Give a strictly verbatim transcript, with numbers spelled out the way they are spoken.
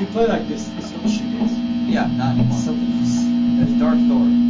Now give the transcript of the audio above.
play like this. This old shoegaze. Yeah, not anymore. Something else. There's Dark Thor.